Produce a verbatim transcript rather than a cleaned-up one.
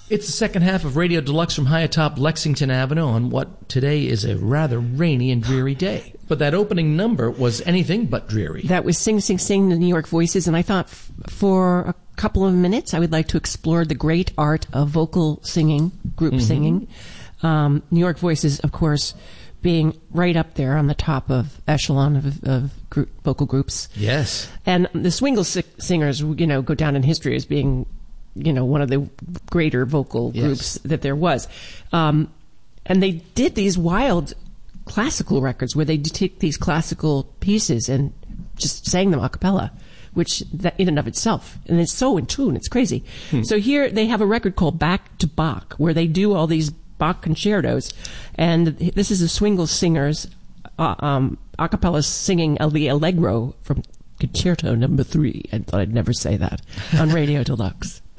It's the second half of Radio Deluxe from high atop Lexington Avenue on what today is a rather rainy and dreary day. But that opening number was anything but dreary. That was Sing, Sing, Sing, the New York Voices, and I thought f- for a couple of minutes I would like to explore the great art of vocal singing, group mm-hmm. singing. Um, New York Voices, of course, being right up there on the top of echelon of, of group, vocal groups. Yes. And the Swingle si- singers, you know, go down in history as being, you know, one of the greater vocal yes. groups that there was. Um, and they did these wild classical records where they take these classical pieces and just sang them a cappella, which that in and of itself, and it's so in tune, it's crazy. Hmm. So here they have a record called Back to Bach, where they do all these Bach concertos, and this is the Swingle singers uh, um, a cappella singing the Allegro from Concerto Number Three. I thought I'd never say that on Radio Deluxe.